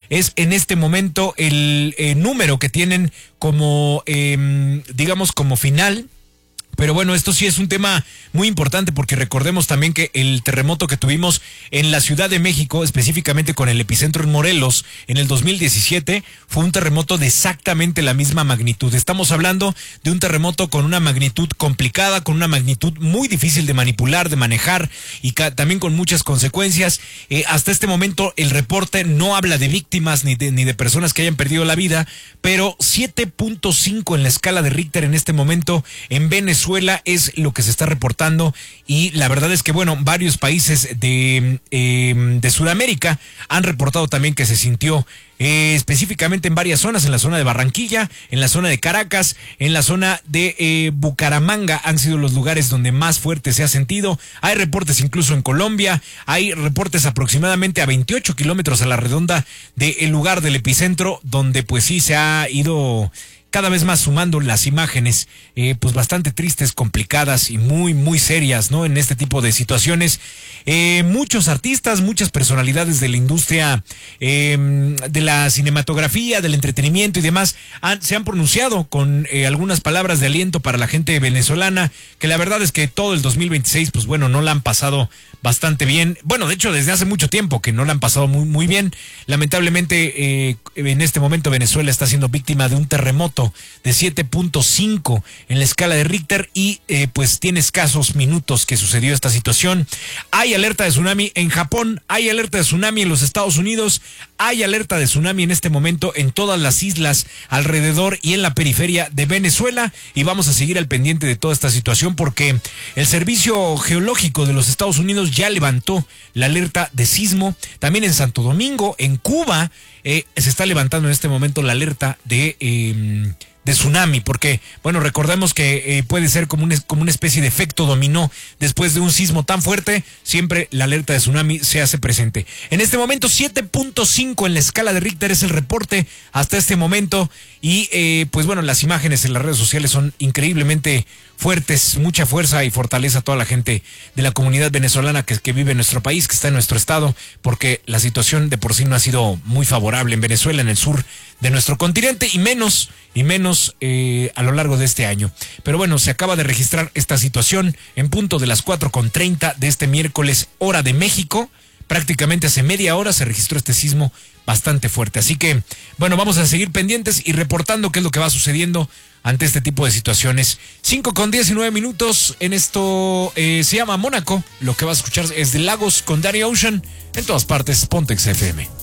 es en este momento el número que tienen como, digamos, como final. Pero bueno, esto sí es un tema muy importante porque recordemos también que el terremoto que tuvimos en la Ciudad de México, específicamente con el epicentro en Morelos, en el 2017, fue un terremoto de exactamente la misma magnitud. Estamos hablando de un terremoto con una magnitud complicada, con una magnitud muy difícil de manipular, de manejar y también con muchas consecuencias. Hasta este momento el reporte no habla de víctimas ni de personas que hayan perdido la vida, pero 7.5 en la escala de Richter en este momento en Venezuela es lo que se está reportando, y la verdad es que bueno, varios países de Sudamérica han reportado también que se sintió específicamente en varias zonas, en la zona de Barranquilla, en la zona de Caracas, en la zona de Bucaramanga, han sido los lugares donde más fuerte se ha sentido. Hay reportes incluso en Colombia, hay reportes aproximadamente a 28 kilómetros a la redonda del lugar del epicentro, donde pues sí se ha ido cada vez más sumando las imágenes, pues bastante tristes, complicadas y muy, muy serias, ¿no? En este tipo de situaciones. Muchos artistas, muchas personalidades de la industria, de la cinematografía, del entretenimiento y demás, se han pronunciado con algunas palabras de aliento para la gente venezolana, que la verdad es que todo el 2026, pues bueno, no la han pasado bastante bien. Bueno, de hecho, desde hace mucho tiempo que no la han pasado muy, muy bien. Lamentablemente, en este momento Venezuela está siendo víctima de un terremoto de 7.5 en la escala de Richter y pues tiene escasos minutos que sucedió esta situación. Hay alerta de tsunami en Japón, hay alerta de tsunami en los Estados Unidos, hay alerta de tsunami en este momento en todas las islas alrededor y en la periferia de Venezuela, y vamos a seguir al pendiente de toda esta situación porque el Servicio Geológico de los Estados Unidos ya levantó la alerta de sismo. También en Santo Domingo, en Cuba, se está levantando en este momento la alerta de tsunami, porque, bueno, recordemos que puede ser como una especie de efecto dominó. Después de un sismo tan fuerte, siempre la alerta de tsunami se hace presente. En este momento, 7.5 en la escala de Richter es el reporte hasta este momento, y pues bueno, las imágenes en las redes sociales son increíblemente fuertes, mucha fuerza y fortaleza a toda la gente de la comunidad venezolana que vive en nuestro país, que está en nuestro estado, porque la situación de por sí no ha sido muy favorable en Venezuela, en el sur de nuestro continente, y menos a lo largo de este año. Pero bueno, se acaba de registrar esta situación en punto de las 4:30 de este miércoles, hora de México. Prácticamente hace media hora se registró este sismo bastante fuerte. Así que, bueno, vamos a seguir pendientes y reportando qué es lo que va sucediendo ante este tipo de situaciones. 5:19 en esto, se llama Mónaco. Lo que vas a escuchar es de Lagos con Danny Ocean. En todas partes, Pontex FM.